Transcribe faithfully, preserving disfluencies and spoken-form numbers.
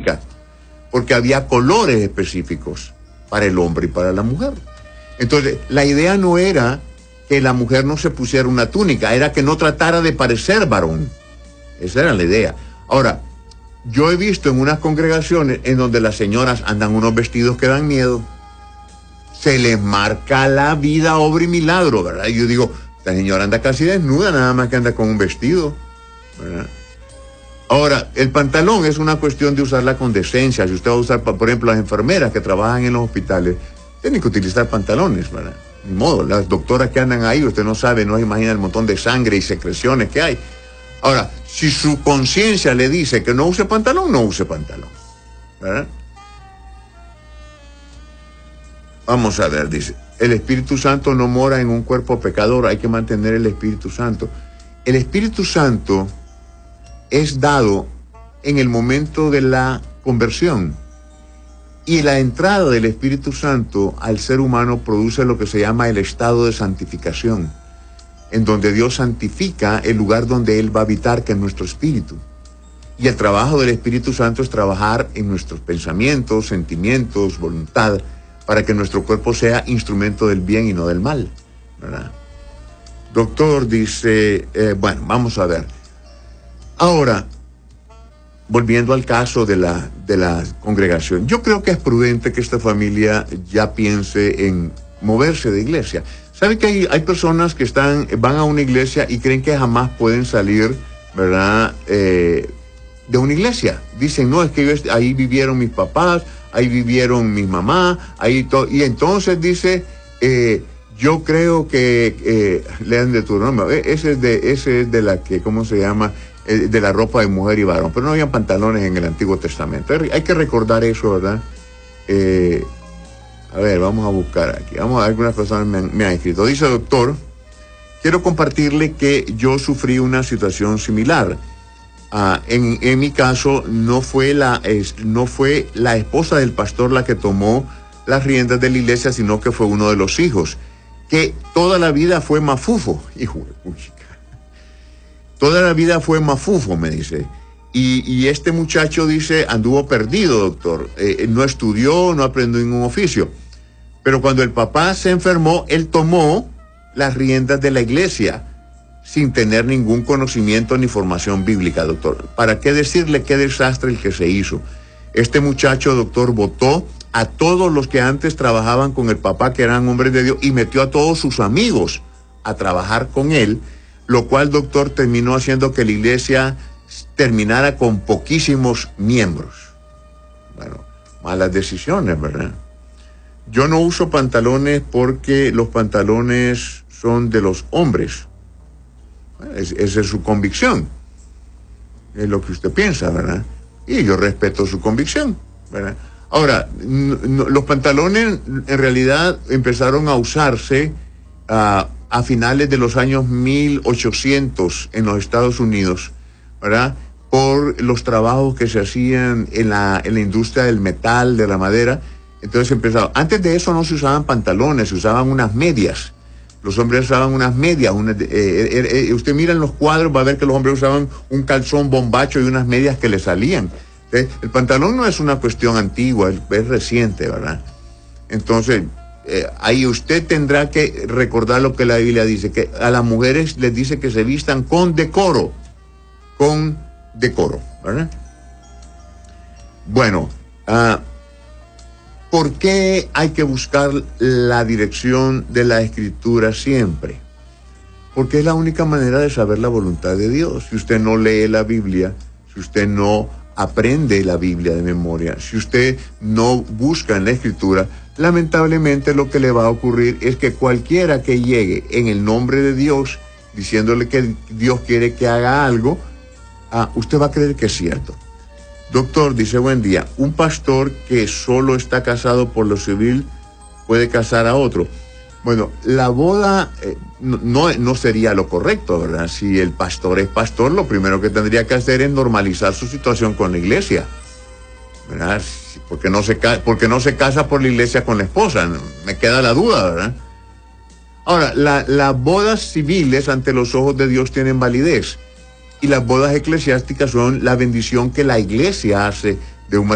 túnica, porque había colores específicos para el hombre y para la mujer. Entonces, la idea no era que la mujer no se pusiera una túnica, era que no tratara de parecer varón. Esa era la idea. Ahora, yo he visto en unas congregaciones en donde las señoras andan unos vestidos que dan miedo. Se les marca la vida, obra y milagro, ¿verdad? Y yo digo, esta señora anda casi desnuda, nada más que anda con un vestido, ¿verdad? Ahora, el pantalón es una cuestión de usarla con decencia. Si usted va a usar, por ejemplo, las enfermeras que trabajan en los hospitales, tienen que utilizar pantalones, ¿verdad? Ni modo, las doctoras que andan ahí, usted no sabe, no se imagina el montón de sangre y secreciones que hay. Ahora, si su conciencia le dice que no use pantalón, no use pantalón, ¿verdad? Vamos a ver, dice, el Espíritu Santo no mora en un cuerpo pecador, hay que mantener el Espíritu Santo. El Espíritu Santo es dado en el momento de la conversión, y la entrada del Espíritu Santo al ser humano produce lo que se llama el estado de santificación, en donde Dios santifica el lugar donde Él va a habitar, que es nuestro espíritu. Y el trabajo del Espíritu Santo es trabajar en nuestros pensamientos, sentimientos, voluntad, para que nuestro cuerpo sea instrumento del bien y no del mal, ¿verdad? Doctor dice, eh, bueno, vamos a ver. Ahora, volviendo al caso de la, de la congregación, yo creo que es prudente que esta familia ya piense en moverse de iglesia. ¿Sabe que hay, hay personas que están, van a una iglesia y creen que jamás pueden salir, ¿verdad?, eh, de una iglesia? Dicen, no, es que yo, ahí vivieron mis papás, ahí vivieron mis mamás, ahí todo. Y entonces dice, eh, yo creo que, eh, lean de tu nombre, ese es de, ese es de la que, ¿cómo se llama?, eh, de la ropa de mujer y varón, pero no habían pantalones en el Antiguo Testamento. Hay que recordar eso, ¿verdad? Eh, a ver, vamos a buscar aquí, vamos a ver, algunas personas me han, me han escrito. Dice, doctor, quiero compartirle que yo sufrí una situación similar. Uh, en, en mi caso, no fue, la, es, no fue la esposa del pastor la que tomó las riendas de la iglesia, sino que fue uno de los hijos, que toda la vida fue mafufo. Hijo de puchica. Toda la vida fue mafufo, me dice. Y, y este muchacho, dice, anduvo perdido, doctor. Eh, no estudió, no aprendió ningún oficio. Pero cuando el papá se enfermó, él tomó las riendas de la iglesia, sin tener ningún conocimiento ni formación bíblica, doctor. ¿Para qué decirle qué desastre el que se hizo? Este muchacho, doctor, votó a todos los que antes trabajaban con el papá, que eran hombres de Dios, y metió a todos sus amigos a trabajar con él, lo cual, doctor, terminó haciendo que la iglesia terminara con poquísimos miembros. Bueno, malas decisiones, ¿verdad? Yo no uso pantalones porque los pantalones son de los hombres. Es, esa es su convicción. Es lo que usted piensa, ¿verdad? Y yo respeto su convicción, ¿verdad? Ahora, no, no, los pantalones en realidad empezaron a usarse uh, a finales de los años mil ochocientos en los Estados Unidos, ¿verdad? Por los trabajos que se hacían en la, en la industria del metal, de la madera. Entonces empezaron. Antes de eso no se usaban pantalones, se usaban usaban medias. Los hombres usaban unas medias. Una, eh, eh, eh, usted mira en los cuadros, va a ver que los hombres usaban un calzón bombacho y unas medias que le salían. ¿Eh? El pantalón no es una cuestión antigua, es, es reciente, ¿verdad? Entonces, eh, ahí usted tendrá que recordar lo que la Biblia dice, que a las mujeres les dice que se vistan con decoro, con decoro, ¿verdad? Bueno, uh, ¿por qué hay que buscar la dirección de la Escritura siempre? Porque es la única manera de saber la voluntad de Dios. Si usted no lee la Biblia, si usted no aprende la Biblia de memoria, si usted no busca en la Escritura, lamentablemente lo que le va a ocurrir es que cualquiera que llegue en el nombre de Dios, diciéndole que Dios quiere que haga algo, ah, usted va a creer que es cierto. Doctor, dice, buen día, un pastor que solo está casado por lo civil puede casar a otro. Bueno, la boda eh, no, no, no sería lo correcto, ¿verdad? Si el pastor es pastor, lo primero que tendría que hacer es normalizar su situación con la iglesia, ¿verdad? Porque no se, porque no se casa por la iglesia con la esposa, me queda la duda, ¿verdad? Ahora, la, las bodas civiles ante los ojos de Dios tienen validez, y las bodas eclesiásticas son la bendición que la iglesia hace de un matrimonio.